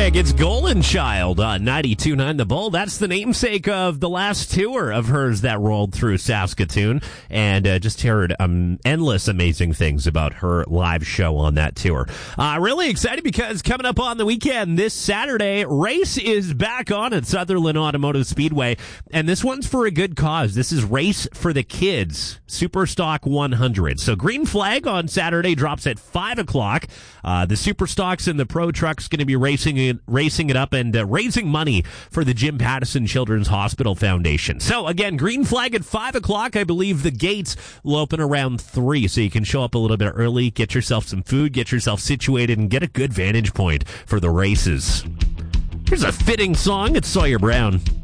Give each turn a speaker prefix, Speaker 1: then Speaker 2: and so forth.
Speaker 1: Flag, it's Golden Child on 92.9 The Bull. That's the namesake of the last tour of hers that rolled through Saskatoon, and just heard endless amazing things about her live show on that tour. Really excited because coming up on the weekend, this Saturday, race is back on at Sutherland Automotive Speedway, and this one's for a good cause. This is Race for the Kids, Superstock 100. So Green Flag on Saturday drops at 5 o'clock. The Superstocks and the Pro Truck's going to be racing it up and raising money for the Jim Pattison Children's Hospital Foundation. So again, Green Flag at 5 o'clock. I believe the gates will open around 3, so you can show up a little bit early, get yourself some food, get yourself situated, and get a good vantage point for the races. Here's a fitting song. It's Sawyer Brown.